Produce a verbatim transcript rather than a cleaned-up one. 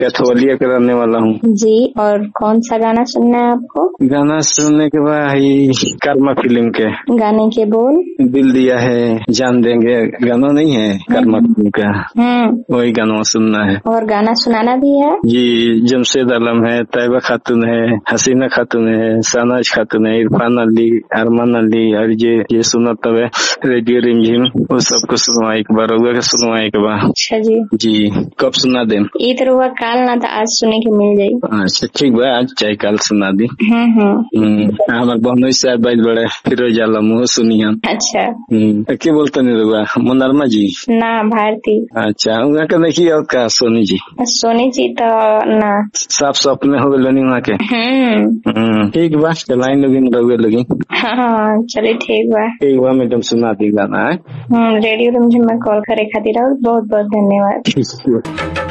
कैथोलिया का रहने वाला हूँ जी। और कौन सा गाना सुनना है आपको? गाना सुनने के बाद ही कर्मा फिल्म के गाने के बोल? दिल दिया है जान देंगे, गाना नहीं है कर्मा फिल्म का, हम्म वही गाना सुनना है। और गाना सुनाना भी है जी। जमशेद आलम है, तैयबा खातून है, हसीना खातून है, सानाज खातून है, इरफान अली, अरमान अली, और ये ये सुना तब रेडियो रिमझिम, वो सबको सुनवा एक बार, रउआ के सुनवा एक बार। अच्छा जी। जी। कब सुना दे? ई तो रउआ काल ना तो आज सुने के मिल जाये। अच्छा ठीक बा, आज चाहे काल सुना दी। हम्म हम्म हमारे बहनोई से बाइज बड़े फिरोज आलम वो सुनी हम। अच्छा। हम्म क्या बोलते नहीं रउआ? मुनरमा जी ना भारती। अच्छा उनका के देखिए। और का सोनी जी? सोनी जी तो ना, साफ सपने हो गए वहाँ के। हम्म ठीक बा, चलाइन लोगिन रउआ लोगिन। हाँ चलिए ठीक बा। ठीक बा मैडम, सुना दी गाना है। रेडियो रिमझिम में कॉल करे खातिर बहुत बहुत धन्यवाद।